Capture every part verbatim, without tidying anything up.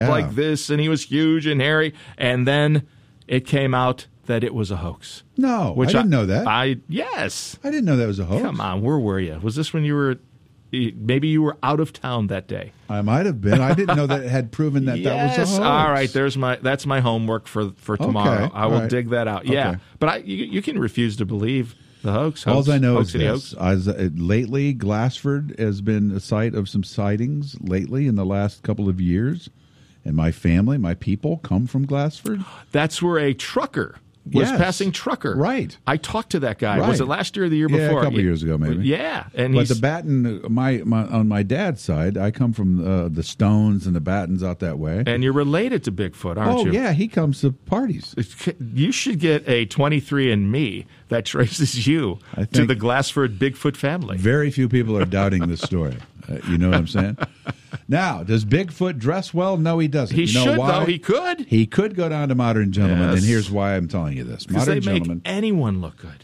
yeah. like this, and he was huge and hairy. And then it came out that it was a hoax. No, Which I didn't I, know that. I Yes. I didn't know that was a hoax. Come on, where were you? Was this when you were, maybe you were out of town that day? I might have been. I didn't know that it had proven that yes. that was a hoax. All right, there's my that's my homework for, for tomorrow. Okay. I will right. dig that out. Yeah, okay. but I you, you can refuse to believe the hoax. All hoax I know hoax is this. As, uh, lately, Glassford has been a site of some sightings lately in the last couple of years. And my family, my people, come from Glassford. That's where a trucker was Yes. passing trucker. Right. I talked to that guy. Right. Was it last year or the year Yeah, before? a couple of years ago, maybe. Yeah. And But he's, the Batten, my, my on my dad's side, I come from uh, the Stones and the Battens out that way. and you're related to Bigfoot, aren't oh, you? yeah, he comes to parties. You should get a twenty-three and me that traces you I to think- the Glassford Bigfoot family. Very few people are doubting this story. Uh, you know what I'm saying? Now, does Bigfoot dress well? No, he doesn't. He you know should, why? though. He could. He could go down to Modern Gentlemen, Yes. and here's why I'm telling you this. Because Modern they make Gentlemen, anyone look good.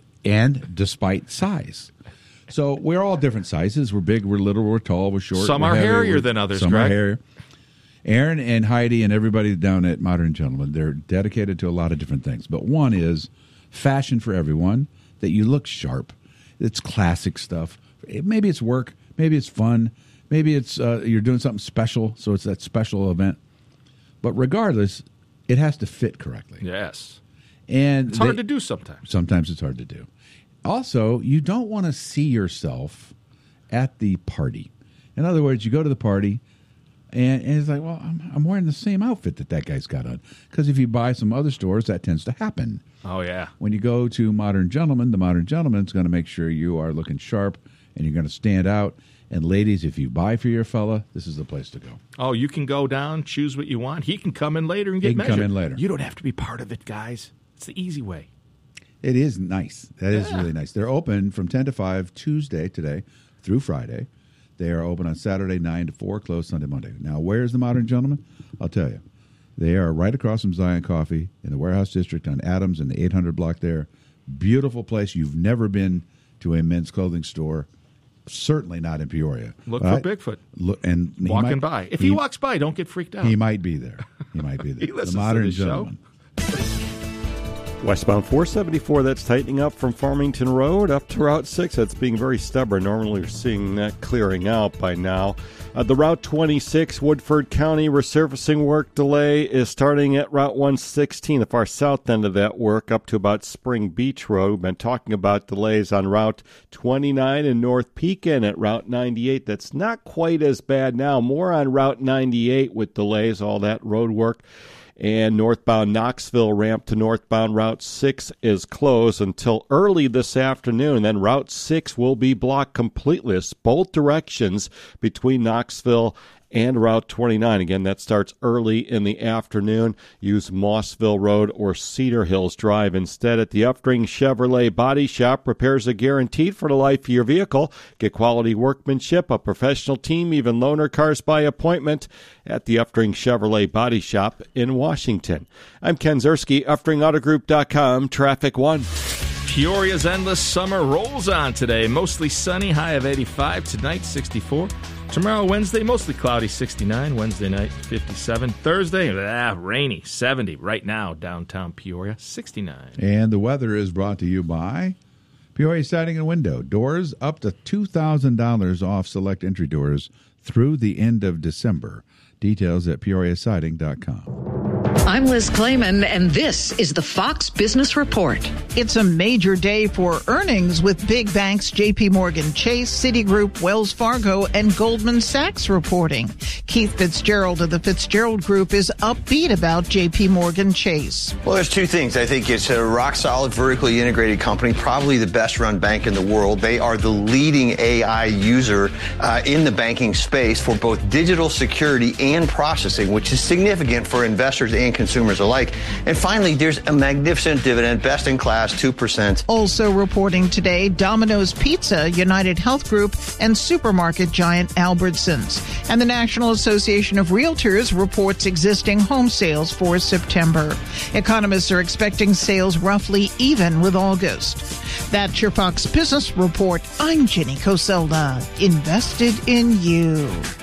and despite size. So we're all different sizes. We're big, we're little, we're tall, we're short. Some we're are heavy, hairier we're- than others, Some Greg. are hairier. Aaron and Heidi and everybody down at Modern Gentlemen, they're dedicated to a lot of different things. But one is fashion for everyone, that you look sharp. It's classic stuff. Maybe it's work. Maybe it's fun. Maybe it's uh, you're doing something special, so it's that special event. But regardless, it has to fit correctly. Yes. And It's hard they- to do sometimes. Sometimes it's hard to do. Also, you don't want to see yourself at the party. In other words, you go to the party, and, and it's like, well, I'm, I'm wearing the same outfit that that guy's got on. Because if you buy some other stores, that tends to happen. Oh, yeah. When you go to Modern Gentleman, the Modern Gentleman's going to make sure you are looking sharp and you're going to stand out. And ladies, if you buy for your fella, this is the place to go. Oh, you can go down, choose what you want. He can come in later and get He can measured. come in later. You don't have to be part of it, guys. It's the easy way. It is nice. That is Yeah. really nice. They're open from ten to five Tuesday today through Friday. They are open on Saturday nine to four, closed Sunday, Monday. Now, where's the Modern Gentleman? I'll tell you. They are right across from Zion Coffee in the Warehouse District on Adams in the eight hundred block there. Beautiful place. You've never been to a men's clothing store. Certainly not in Peoria. Look But for I- Bigfoot. Look, and he Walking might- by. If he, he walks by, don't get freaked out. He might be there. He might be there. He listens the to Modern this show. Gentleman. Westbound four seventy-four, that's tightening up from Farmington Road up to Route six. That's being very stubborn. Normally we're seeing that clearing out by now. Uh, the Route twenty-six, Woodford County resurfacing work delay is starting at Route one sixteen, the far south end of that work, up to about Spring Beach Road. We've been talking about delays on Route twenty-nine and North Pekin at Route ninety-eight. That's not quite as bad now. More on Route ninety-eight with delays, all that road work. And northbound Knoxville ramp to northbound Route six is closed until early this afternoon. Then Route six will be blocked completely. It's both directions between Knoxville and Route twenty-nine. Again, that starts early in the afternoon. Use Mossville Road or Cedar Hills Drive instead. At the Uftring Chevrolet Body Shop, repairs are guaranteed for the life of your vehicle. Get quality workmanship, a professional team, even loaner cars by appointment at the Uftring Chevrolet Body Shop in Washington. I'm Ken Zerski, Uftring Auto Group dot com, Traffic One. Peoria's endless summer rolls on today. Mostly sunny, high of eighty-five. Tonight, sixty-four. Tomorrow, Wednesday, mostly cloudy, sixty-nine. Wednesday night, fifty-seven. Thursday, ah, rainy, seventy. Right now, downtown Peoria, sixty-nine. And the weather is brought to you by Peoria Siding and Window. Doors up to two thousand dollars off select entry doors through the end of December. Details at peoria siding dot com. I'm Liz Clayman, and this is the Fox Business Report. It's a major day for earnings with big banks J P Morgan Chase, Citigroup, Wells Fargo, and Goldman Sachs reporting. Keith Fitzgerald of the Fitzgerald Group is upbeat about J P Morgan Chase. Well, there's two things. I think it's a rock-solid, vertically integrated company, probably the best-run bank in the world. They are the leading A I user uh, in the banking space for both digital security and processing, which is significant for investors and consumers alike. And finally, there's a magnificent dividend, best-in-class, two percent. Also reporting today, Domino's Pizza, United Health Group, and supermarket giant Albertsons. And the National Association of Realtors reports existing home sales for September. Economists are expecting sales roughly even with August. That's your Fox Business Report. I'm Jenny Coselda. Invested in you.